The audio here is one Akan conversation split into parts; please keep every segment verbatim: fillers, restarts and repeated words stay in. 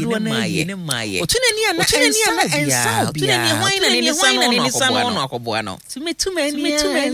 dodoɔ na yi ne maye Otunani ana otunani ana ensa otunani hwan na ne nsa no ne nsa no no akɔboa no tumetumi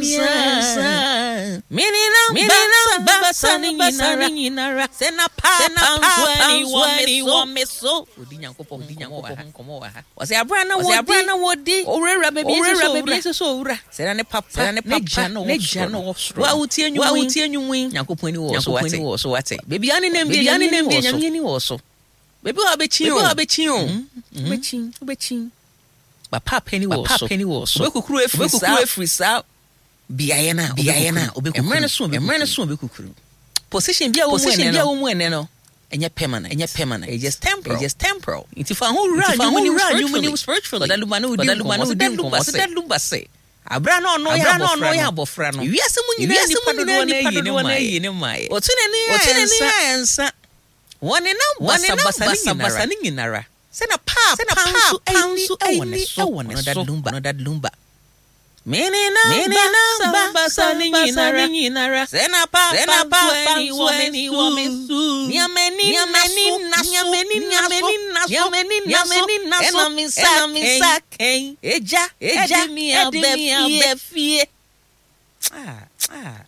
ensa menina basa ni nyinara sena pa panswani wo meso odi nyankopɔ odi nyankopɔ komo wa ha ɔse abra na wodi abra na wodi owura bebi so so owura sena ne papa sena ne papa ne gya no wo soro wa utie nyu wa utie nyu nyankopɔ ni wo so wate wo so wate bebi ani nem bebi ani nem bi nyame ni wo so bebi wa bechi o bebi wa bechi o bechi bechi papa penny wo so papa penny wo so bekukuru efri sa bekukuru efri sa biaye na biaye na obekukuru emre ne so emre ne so obekukuru position bia wo mu ene bia wo mu ene no enye permanent enye permanent it's just temporal it's just temporal nti fa ho wura nyum spiritually dadaluma no dadaluma no dadaluma se dadaluma se abra no no ya no no ya abofra no wiase mu nyina ni padodo na yi ne mai otunani ya ensa woni na basa basa basa ni nyinara se na pa se na pa pansu ewone so no dadalumba no dadalumba menina menina basa ni nyinara se na pa se na pa pansu wo mesu niameni niameni na niameni niameni na niameni niameni na so ena minsa ken eja eja mi abefie ah ah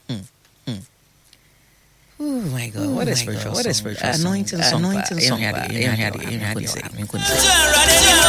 oh my God, what a spiritual, what a spiritual anointing song, anointing song.